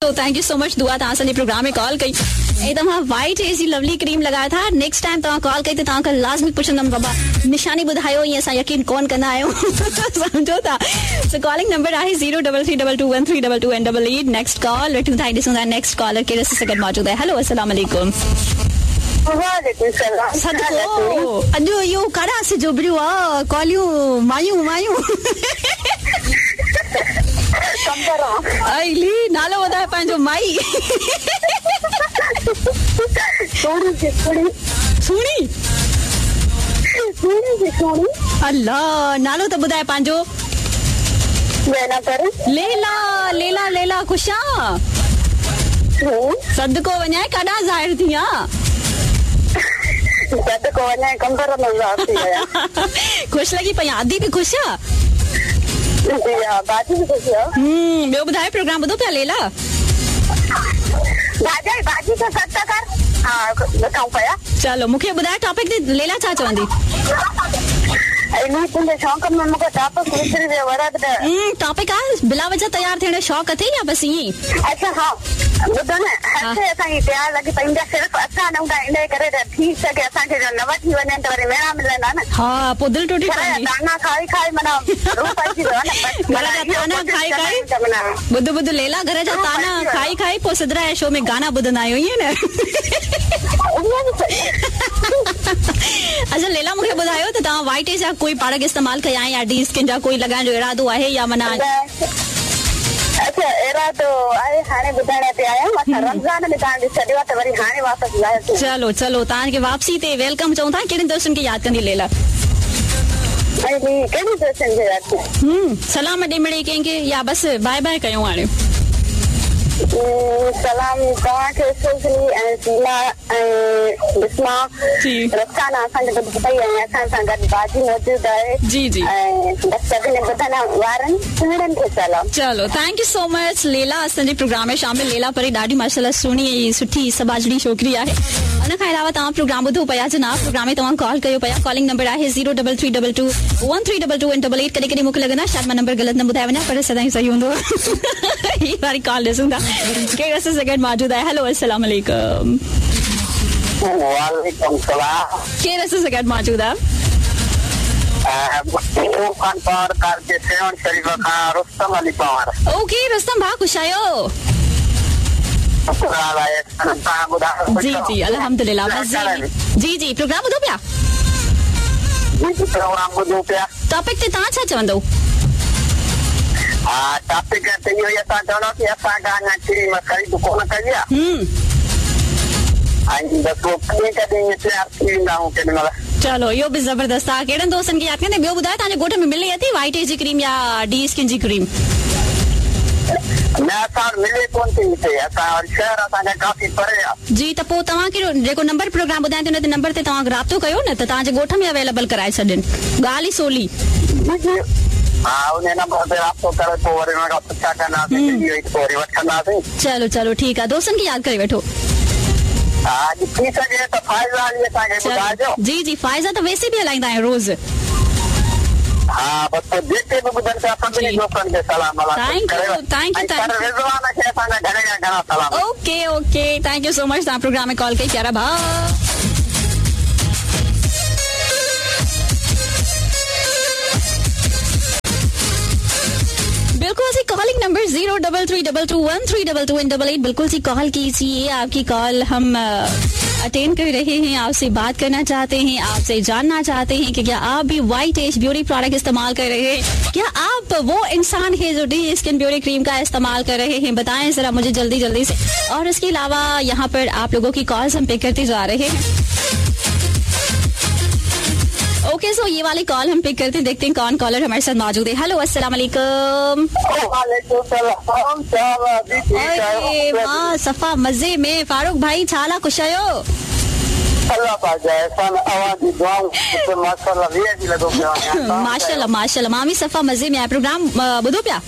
तो thank you so much दुआ तव्हां असांजे प्रोग्राम में कॉल कई ऐं तव्हां वाइट एज जी लवली क्रीम लगाया था. नेक्स्ट टाइम तव्हां कॉल कई त तव्हां खां लाज़मी पुछंदमि बाबा निशानी ॿुधायो ईअं असां यकीन कोन कंदा आहियूं. सम्झो था. सो कॉलिंग नंबर आहे 03322132288. नेक्स्ट कॉल वेठूं था ॾिसूं था नेक्स्ट कॉलर कहिड़े सां गॾु मौजूदु आहे. हेलो अस्सलाम वालेकुम. सदको अॼु इहो काड़ा से जोबरियो आहे कॉलियूं मायूं अली नालो ॿुधाए पंहिंजो माई. सुणी अल्लाह नालो त ॿुधाए पंहिंजो. लेला लेला खुशा सदको वञाए काॾा ज़ाहिर थी आहे. खुश लगी पई आदि भी खुश आहे. ॿियो ॿुधाए प्रोग्राम ॿुधो पिया लेला. चलो मूंखे ॿुधाए टॉपिक ते लेला छा चवंदी. टॉपिक आहे बिला वजह तयार थियण जो शौक़ु अथई या बसि ईअं. अच्छा हा ॿुधो न असांजी तयार लॻी पई सिर्फ़ु असां न हूंदा इन करे त थी सघे असांखे न वठी वञनि त वरी मेणा मिलंदा न. हा पोइ दिलि टुटी पवंदी. दाना खाई माना ॿुध लेला घर जा ताना खाई पोइ सिधरा शो में गाना ॿुधंदा आहियूं ईअं न. अच्छा लेला मूंखे ॿुधायो त तव्हां वाइट एज जा कोई प्रोडक्ट इस्तेमालु कया या डी स्किन जा कोई लॻाइण जो इरादो आहे या माना. अच्छा इरादो आहे हाणे ॿुधाइण ते आहियूं असां रमज़ान में तव्हां छॾियो आहे त वरी हाणे वापसि लाहियो. चलो तव्हांखे वापसी ते वेलकम चऊं था. कहिड़े दोस्तनि खे यादि कंदी लेला. कहिड़े दोस्तनि खे यादि सलाम ॾे मिड़े कंहिंखे या बसि बाय बाय कयूं हाणे. सलाम तव्हांखे सोशली ऐं सीमा ऐं बिस्मा रस्ताना असांखे ॿुधी पई ऐं असां सां गॾु बाजी मौजूदु आहे. जी जी ऐं सभिनी ॿुधण वारनि सुहिणनि खे सलाम. चलो थैंक यू सो मच लेला असांजे प्रोग्राम में शामिल. लेला परी ॾाढी माशाल्लाह सुहिणी ऐं सुठी सबाजड़ी छोकिरी आहे. उन खां अलावा तव्हां प्रोग्राम ॿुधो पिया जनाब. प्रोग्राम में तव्हां कॉल कयो पिया. कॉलिंग नंबर आहे 03322132288. कॾहिं कॾहिं मूंखे लॻंदो आहे शायदि मां नंबर ग़लति न ॿुधाए वञा पर सदाईं सही हूंदो. ही वारी कॉल ॾिसूं था कहिड़े सां गॾु मौजूदु आहे. हेलो अस्सलाम वालेकुम. वालेकुम सलाम. कहिड़े सां गॾु मौजूदु आहे. ओके रुस्तम भाउ खुश आहियो. जी जी अल्हम्दुलिल्लाह. जी जी प्रोग्राम ॿुधो पिया. टॉपिक ते तव्हां छा चवंदो. टॉपिक ते इहो ई असां चवंदा की असां अञा क्रीम ख़रीद कोन कई आहे ऐं बसि कॾहिं कॾहिं तयार थी वेंदा आहियूं केॾी महिल. चलो इहो बि ज़बरदस्त आहे. कहिड़नि दोस्तनि खे यादि कंदे. ॿियो ॿुधायो तव्हांजे ॻोठ में मिले थी वाइट एज जी क्रीम या डी स्किन जी क्रीम. न असां मिले कोन थी हिते असां शहर असांखे काफ़ी परे आहे. जी त पोइ तव्हांखे जेको नंबर प्रोग्राम ॿुधाए थो न नंबर ते तव्हां राब्तो कयो न त तव्हांजे ॻोठ में अवेलेबल कराए छॾनि. ॻाल्हि ई सोली. हाँ उन्हें नंबर पे आपको करे तो वरी उनका पुछा करना है ये तो वरी वठना है. चलो ठीक है. दोस्तन की याद करे बैठो. हां जी ठीक है तो फायदा ये ताके बुझाजो. जी जी फायदा तो वैसे भी हलाइंदा है रोज. हां बस तो जेके भी बुधन से अपन के दोस्तन के सलाम वाला. थैंक यू रिजवाना के असांजा घणा सलाम. Okay thank you so much. ता प्रोग्राम में कॉल कई प्यारा भा. बिल्कुल सी कॉलिंग नंबर 03322132288. बिल्कुल सी कॉल कीजिए. आपकी कॉल हम अटेंड कर रहे हैं. आपसे बात करना चाहते हैं. आपसे जानना चाहते हैं कि क्या आप भी वाइट एज ब्यूटी प्रोडक्ट इस्तेमाल कर रहे हैं. क्या आप वो इंसान है जो डी स्किन ब्यूटी क्रीम का इस्तेमाल कर रहे हैं. बताएं जरा मुझे जल्दी से. और इसके अलावा यहाँ पर आप लोगों की कॉल्स हम पिक करते जा रहे हैं. ओके सो ये वाली कॉल हम पिक करते हैं. देखते हैं कौन कॉलर हमारे साथ मौजूद है. हेलो अस्सलाम वालेकुम. वाह सफा मजे में. फारूक भाई छाला खुश आयो. माशाल्लाह मामी सफा मजे में. प्रोग्राम ॿुधो पिया.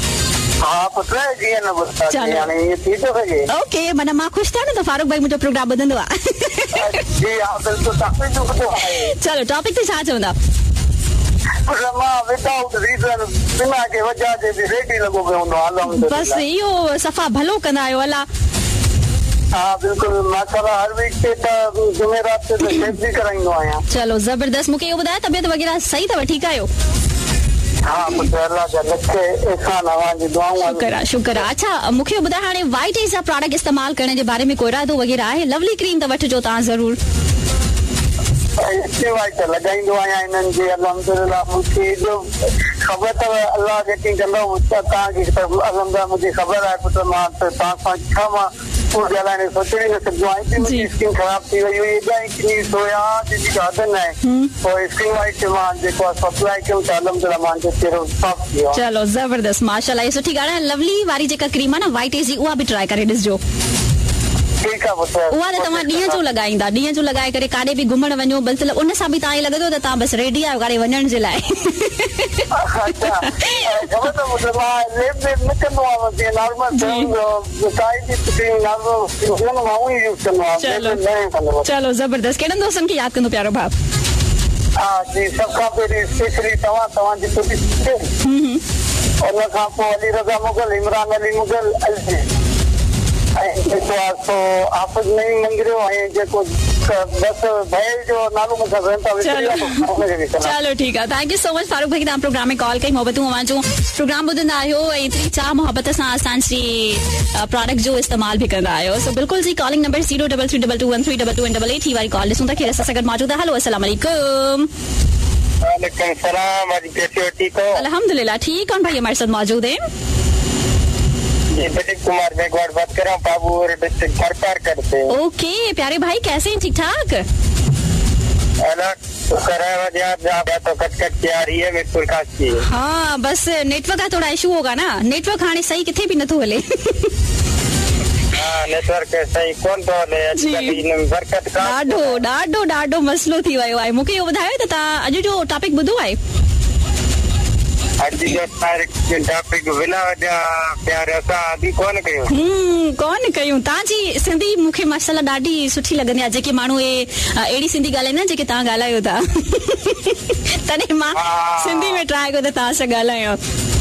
ओके माना मां खुश थिया न त फारूक भाई मुंहिंजो प्रोग्राम ॿुधंदो आहे. चलो टॉपिक ते छा चवंदा. बस इहो सफ़ा भलो कंदा आहियो अला। हाँ बिल्कुल माशाल्लाह हर वीक ते जुमेरात ते शेफ भी कराईंदो आहियां। चलो जबरदस्त। मूंखे इहो ॿुधायो तबियत वग़ैरह सही अथव? ठीकु आहियो? हाँ मुझे अल्लाह जा लखे एहसान आवाज़ दुआऊं। शुक्र। अच्छा मूंखे ॿुधायो हाणे वाइट एज जा प्रोडक्ट इस्तेमाल करण जे बारे में कोई इरादो वग़ैरह आहे? लवली क्रीम त वठिजो तव्हां ज़रूर। वाइट लगाईंदो आहियां इन्हनि जे अल्हम्दुलिल्लाह मूंखे जो ख़बर अथव अल्लाह यकीन कंदो तव्हांखे अल्हम्दुलिल्लाह मुझे ख़बर आहे पुट मां तव्हां सां छह मां ॻाल्हाइण सोचे न सघंदो आहियां। मुंहिंजी स्किन ख़राब थी वई हुई एॾा ई किनी सोया जंहिंजी हद न आहे पोइ स्किन वाइट मां जेको आहे सप्लाई कयूं त अल्हम्दुलिल्लाह मुंहिंजो चेहरो साफ़ थी वियो। चलो ज़बरदस्त माशाल्लाह। इहा सुठी ॻाल्हि आहे। लवली वारी जेका क्रीम आहे न वाइट एज जी उहा बि ट्राई करे ॾिसजो। उहा त तव्हां ॾींहं जो लॻाईंदा, ॾींहं जो लॻाए करे काॾे बि घुमण वञो मतिलबु उन सां बि तव्हां लॻंदो त तव्हां बसि रेडी आहियो काॾे वञण जे लाइ। चलो ज़बरदस्त। कहिड़नि दोस्तनि खे यादि कंदो प्यारो भाउ? सभ खां पहिरीं स्पेशली तव्हांजी उन खां पोइ अली रज़ा मुगल, इमरान अली मुगल, हाफ़िज़ नईम मंगरियो ऐं जेको बस भय जो नालो मूंखां चलो ठीकु आहे। Thank you so much Farooq भाई तव्हां प्रोग्राम में कॉल कई मोहबतूं अवां प्रोग्राम ॿुधंदा आहियो ऐं एतिरी चाह मोहबत सां असांजी प्रोडक्ट जो इस्तेमाल भी कंदा आहियो। सो बिल्कुल जी कॉलिंग नंबर 03322132288 ही वारी कॉल ॾिसूं था केरु असां सां गॾु मौजूद आहे। हेलो अस्सलाम वालेकुम। वालेकुम सलाम। आज कैसे हो? ठीक हो? अल्हम्दुलिल्लाह ठीक। कौन भाई हमारे साथ मौजूद है? दिलीप कुमार मेघवाड़ बात कर रहा हूँ, पाबूर डिस्ट्रिक्ट खरपार करते हैं। ओके प्यारे भाई कैसे हैं? ठीक ठाक? तो कट के आ रही है बिल्कुल खास की। हाँ बस नेटवर्क का थोड़ा इशू होगा ना। नेटवर्क हाणे सही किथे भी नथो हले। नेटवर्क सही कोन थो हले। ॾाढो मसलो थी वियो आहे। मूंखे इहो ॿुधायो त तव्हां अॼु जो टॉपिक ॿुधो आहे? कोन कयूं। तव्हांजी सिंधी मूंखे माशाल्लाह ॾाढी सुठी लॻंदी आहे। जेके माण्हू अहिड़ी सिंधी ॻाल्हाईंदा जेके तव्हां ॻाल्हायो था। तॾहिं मां सिंधी में ट्राई कयो त तव्हां सां ॻाल्हायां।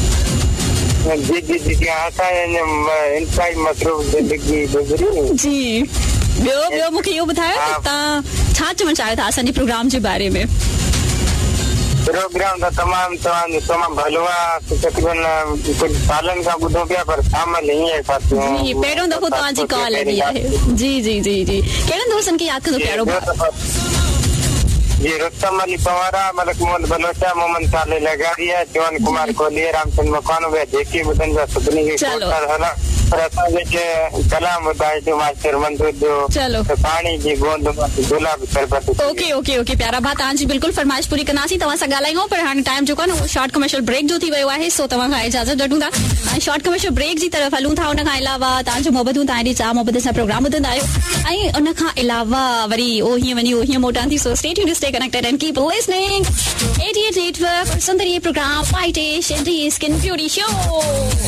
जी ॿियो मूंखे इहो ॿुधायो त तव्हां छा चवणु चाहियो था असांजे प्रोग्राम जे बारे में? प्रोग्राम तमाम भलो आहे। तकरीबन कुछ सालन खां ॿुधो पिया पर शामिल हीअं जी पहिरियों दफ़ो तव्हांजी कॉल लॻी आहे। जी जी जी जी कहिड़नि दोस्तनि खे यादि कंदो प्यारो? जी रुस्तम अली पवारा, मलक मोहम्मद बलोचा, मोहम्मद साले लगारिया, जवान कुमार कोहली, रामचंद्र मकानो जेके ॿुधनि था सभिनी खे पर असांजे कलाम ॿुधाए जो मास्टर मंसूर जो पाणी जी बूंद गुलाब शरबत। ओके प्यारा भाउ तव्हांजी बिल्कुलु फरमाइश पूरी कंदासीं। तव्हां सां ॻाल्हायूं पर हाणे टाइम जेको आहे न उहो शॉर्ट कमर्शियल ब्रेक जो थी वियो आहे। सो तव्हां खां इजाज़त वठूं था ऐं शॉर्ट कमर्शियल ब्रेक जी तरफ़ हलूं था। हुन खां अलावा तव्हांजो मोहबतूं तव्हांजी चाह मोहबत सां प्रोग्राम ॿुधंदा आहियो ऐं उन खां अलावा वरी ओ हीअं वञी ओ हीअं मोटां थी। So stay tuned, stay connected and keep listening 88 network Sundari programme white as and skin beauty show.